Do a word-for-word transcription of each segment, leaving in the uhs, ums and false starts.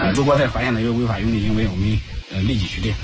呃，如果再发现了有违法用地行为，我们呃立即取缔。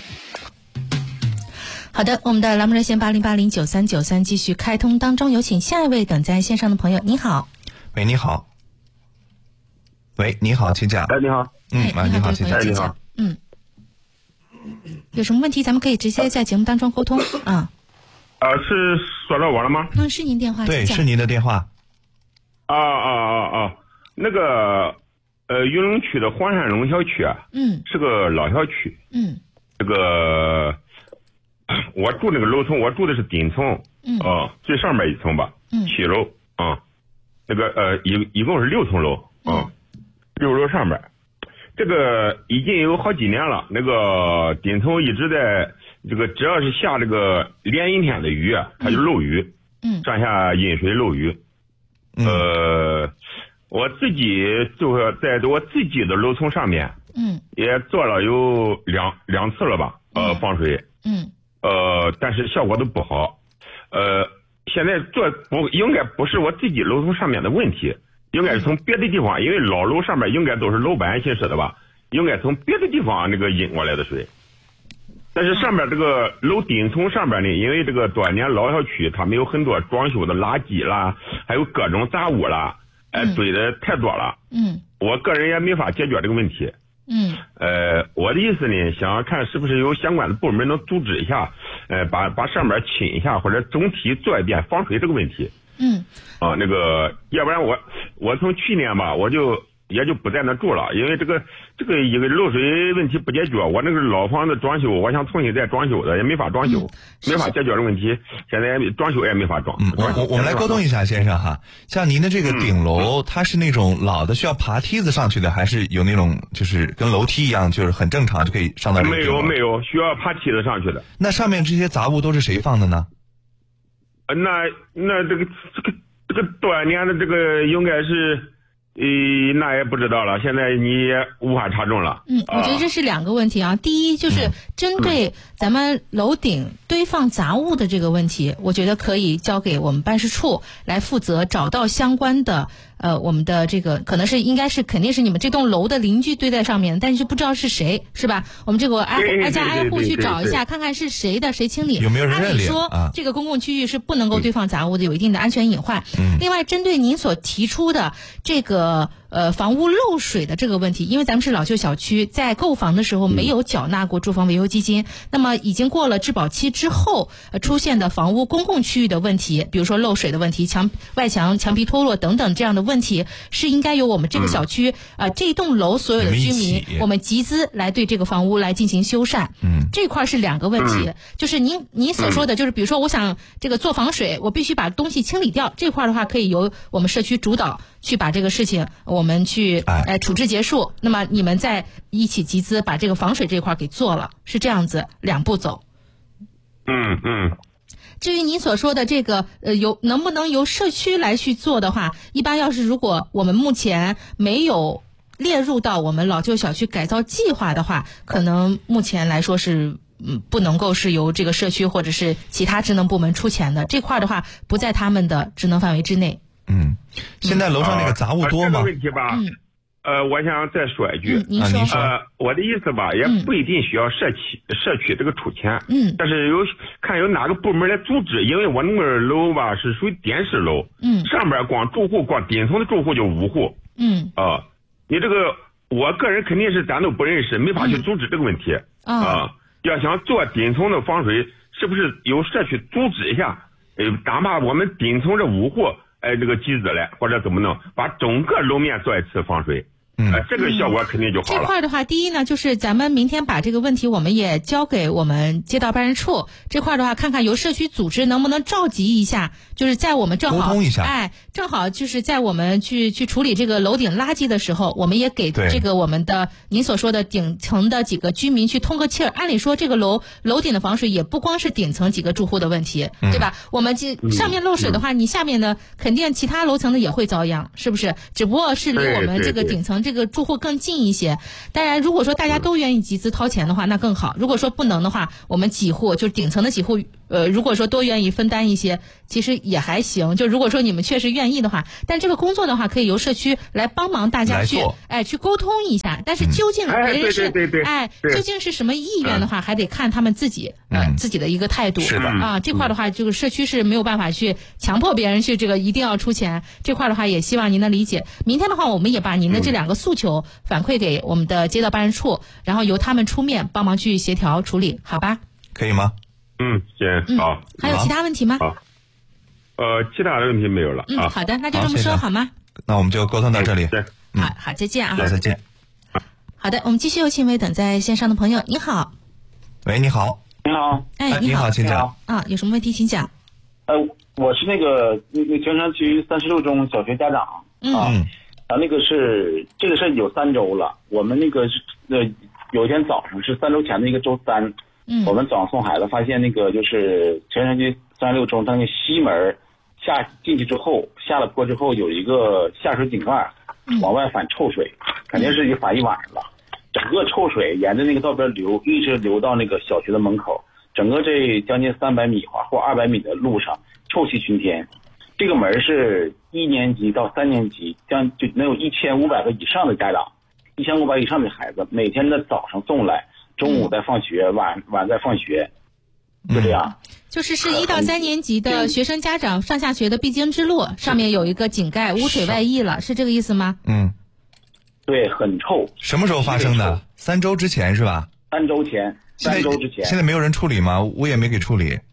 好的，我们的栏目热线八零八零九三九三继续开通当中，有请下一位等在线上的朋友。你好。 喂，你好。喂，你好，请讲。 哎，你好。 嗯，啊，你好，请讲。 你好。嗯。有什么问题，咱们可以直接在节目当中沟通啊。 呃，是说到我了吗？ 嗯，是您电话。 对，是您的电话。 啊啊啊啊！那个，呃，玉龙区的黄山龙小区啊， 嗯， 是个老小区。 嗯。 这个，我住那个楼层，我住的是顶层。 嗯。 啊、呃，最上面一层吧。 嗯。 七楼啊、呃，那个呃，一一共是六层楼啊，呃、六楼上面。这个已经有好几年了，那个顶层一直在这个，只要是下这个连阴天的雨啊，它就漏雨， 嗯， 上下阴水漏雨， 嗯、 呃，我自己就是在我自己的楼层上面， 嗯， 也做了有两两次了吧，呃， 嗯、 防水， 嗯， 呃，但是效果都不好，呃，现在做不应该不是我自己楼层上面的问题。应该是从别的地方，因为老楼上面应该都是楼板形式的吧，应该从别的地方那个引过来的水。但是上面这个楼顶层上面呢，因为这个多年老小区，他们有很多装修的垃圾啦，还有各种杂物啦，哎，堆的太多了。 嗯。 我个人也没法解决这个问题。 嗯。 呃，我的意思呢，想看是不是有相关的部门能组织一下，呃，把把上面清一下，或者总体做一遍防水这个问题。 嗯， 啊，那个，要不然我我从去年吧，我就也就不在那住了，因为这个这个一个漏水问题不解决，我那个老房子装修，我想重新再装修的，也没法装修，嗯、没法解决这问题，现在装修也没法装。 嗯，我我我们来沟通一下，先生哈，像您的这个顶楼，嗯、它是那种老的需要爬梯子上去的，还是有那种就是跟楼梯一样，就是很正常就可以上到这个顶楼？ 没有没有，需要爬梯子上去的。 那上面这些杂物都是谁放的呢？ 那那这个这个这个多年的这个应该是，呃，那也不知道了。现在你也无法查证了。 嗯，我觉得这是两个问题啊。第一就是针对咱们楼顶堆放杂物的这个问题，我觉得可以交给我们办事处来负责，找到相关的。呃，我们的这个可能是应该是肯定是你们这栋楼的邻居堆在上面，但是就不知道是谁，是吧？我们这个挨挨家挨户去找一下，看看是谁的，谁清理。 有没有人认领？ 说、啊、这个公共区域是不能够堆放杂物的，有一定的安全隐患。嗯。另外，针对您所提出的这个呃房屋漏水的这个问题，因为咱们是老旧小区，在购房的时候没有缴纳过住房维修基金，嗯、那么已经过了质保期之后，呃、出现的房屋公共区域的问题，比如说漏水的问题、墙外墙墙皮脱落等等这样的问题。问题是应该由我们这个小区啊、嗯呃、这栋楼所有的居民，我们集资来对这个房屋来进行修缮。嗯，这块是两个问题，嗯、就是您您所说的，就是比如说我想这个做防水，我必须把东西清理掉，这块的话可以由我们社区主导去把这个事情我们去呃处置结束。那么你们再一起集资把这个防水这块给做了，是这样子两步走。 嗯嗯。 至于您所说的这个，呃，由能不能由社区来去做的话，一般要是如果我们目前没有列入到我们老旧小区改造计划的话，可能目前来说是嗯不能够是由这个社区或者是其他职能部门出钱的，这块的话不在他们的职能范围之内。 嗯，现在楼上那个杂物多吗？ 啊、这个问题吧。嗯呃，我想再说一句， 嗯、您说， 呃，我的意思吧，也不一定需要社区、嗯、社区这个出钱， 嗯， 但是有看有哪个部门来组织，因为我那个楼吧是属于电视楼， 嗯， 上边光住户光顶层的住户就五户， 嗯， 啊、呃，你这个我个人肯定是咱都不认识，没法去组织这个问题，啊、嗯呃，要想做顶层的防水，是不是由社区组织一下，呃，哪怕我们顶层这五户，哎，这个集资来或者怎么弄，把整个楼面做一次防水。嗯、呃，这个效果肯定就好了。 这块的话，第一呢，就是咱们明天把这个问题，我们也交给我们街道办事处这块的话，看看由社区组织能不能召集一下，就是在我们正好沟通一下， 哎，正好就是在我们去去处理这个楼顶垃圾的时候，我们也给这个我们的您所说的顶层的几个居民去通个气儿。按理说，这个楼楼顶的防水也不光是顶层几个住户的问题，嗯、对吧？我们这上面漏水的话，嗯、你下面的肯定其他楼层的也会遭殃，是不是？只不过是离我们这个顶层这个住户更近一些。当然，如果说大家都愿意集资掏钱的话，那更好。如果说不能的话，我们几户就是顶层的几户呃，如果说多愿意分担一些，其实也还行。就如果说你们确实愿意的话，但这个工作的话，可以由社区来帮忙大家去，哎，去沟通一下。但是究竟别人是， 嗯、 哎，究竟是什么意愿的话，嗯、还得看他们自己，呃， 嗯、 自己的一个态度。 是的啊，这块的话，这个社区是没有办法去强迫别人去这个一定要出钱。这块的话，也希望您能理解。明天的话，我们也把您的这两个诉求反馈给我们的街道办事处，然后由他们出面帮忙去协调处理，好吧？ 可以吗？ 嗯，行，好。 嗯、还有其他问题吗？ 好。呃，其他的问题没有了。 嗯，好的，那就这么说好吗？ 那我们就沟通到这里。 嗯、好好，再见啊！ 好，再见。 好的，我们继续有请位等在线上的朋友，你好。 喂，你好。 你好。 哎， 你好，请讲。 啊，有什么问题请讲。 呃，我是那个那个泉山区三十六中小学家长。 嗯。 啊，啊，那个是这个事有三周了，我们那个是呃有一天早上是三周前的一个周三。 嗯， 我们早上送孩子，发现那个就是泉山区三十六中，它那个西门下进去之后，下了坡之后有一个下水井盖，往外反臭水，肯定是反一晚上了。整个臭水沿着那个道边流，一直流到那个小学的门口，整个这将近三百米或二百米的路上，臭气熏天。这个门是一年级到三年级，将就能有一千五百个以上的家长，一千五百以上的孩子，每天的早上送来。中午再放学，晚晚再放学，就这样。 嗯、就是是一到三年级的学生家长上下学的必经之路，上面有一个井盖，污水外溢了，是这个意思吗？ 嗯，对，很臭。 什么时候发生的？三周之前是吧？ 三周前，三周之前。 现在没有人处理吗？物业没给处理。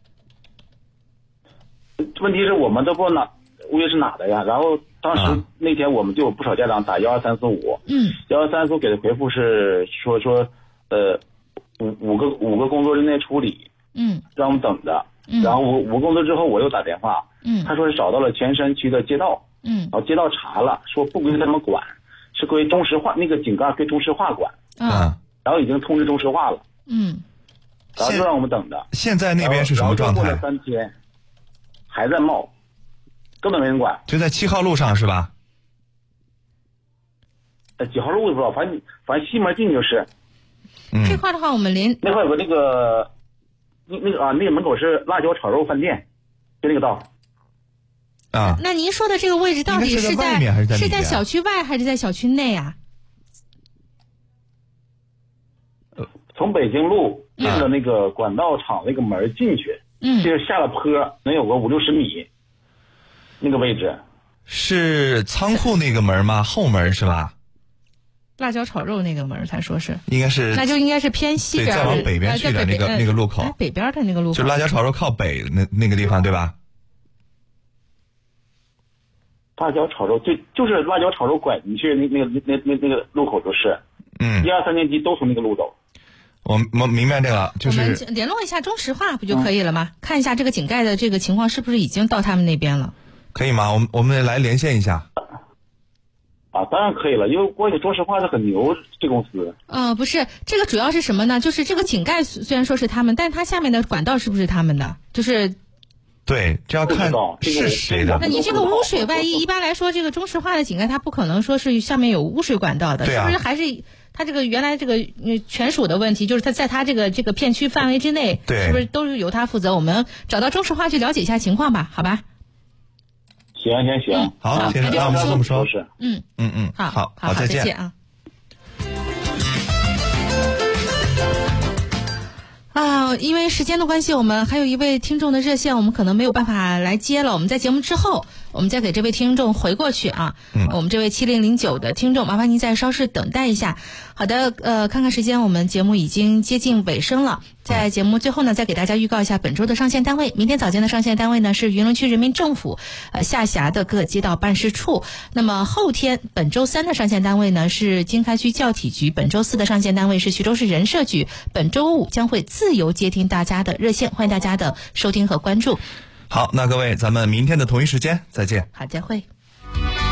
问题是我们都不知道哪物业是哪的呀。然后当时、啊、那天我们就有不少家长打幺二三四五， 嗯， 幺二三四五给的回复是说说呃。五五个五个工作日内处理， 嗯， 让我们等着， 嗯， 然后五五个工作之后我又打电话， 嗯， 他说是找到了泉山区的街道， 嗯， 然后街道查了，说不归他们管，是归中石化那个井盖归中石化管， 啊， 然后已经通知中石化了， 嗯， 然后就让我们等着。 现在那边是什么状态？ 过了三天，还在冒，根本没人管。 就在七号路上是吧？ 呃，几号路我不知道，反正反正西门进就是。 嗯、 这块的话，我们连那块有个那个，那那个啊，那个门口是辣椒炒肉饭店，就那个道。 啊， 那您说的这个位置到底是在是 在, 是在小区外还是在小区内啊？ 从北京路进了那个管道厂那个门进去， 嗯， 就是下了坡，能有个五六十米，那个位置。 是仓库那个门吗？后门是吧？ 辣椒炒肉那个门，他说是， 应该是， 那就应该是偏西边， 再往北边去的那个、呃、那个路口， 哎、北边的那个路口， 就辣椒炒肉靠北那那个地方，对吧？ 辣椒炒肉就就是辣椒炒肉拐进去那那个那那那个路口就是， 嗯， 一二三年级都从那个路走。 我我明白这个，就是我们联络一下中石化不就可以了吗？嗯、看一下这个井盖的这个情况是不是已经到他们那边了？ 可以吗？我们我们来连线一下。 啊，当然可以了，因为国有中石化是很牛这公司。 呃，不是，这个主要是什么呢？就是这个井盖虽然说是他们，但它下面的管道是不是他们的？就是， 对，这要看是谁的。 那你这个污水外溢，一般来说，这个中石化的井盖它不可能说是下面有污水管道的， 对啊、 是不是？还是它这个原来这个权属的问题，就是它在它这个这个片区范围之内， 对， 是不是都是由它负责？我们找到中石化去了解一下情况吧，好吧？ 行行行， 嗯、 好，先生，那我们这么说， 嗯嗯嗯， 好， 好， 好， 再见啊。啊，因为时间的关系，我们还有一位听众的热线，我们可能没有办法来接了。我们在节目之后，我们再给这位听众回过去啊。 嗯， 我们这位七零零九的听众，麻烦您再稍事等待一下。好的，呃，看看时间，我们节目已经接近尾声了。在节目最后呢，再给大家预告一下本周的上线单位。明天早间的上线单位呢是云龙区人民政府呃下辖的各街道办事处。那么后天本周三的上线单位呢是经开区教体局。本周四的上线单位是徐州市人社局。本周五将会自由接听大家的热线，欢迎大家的收听和关注。 好，那各位，咱们明天的同一时间再见。 好，再会。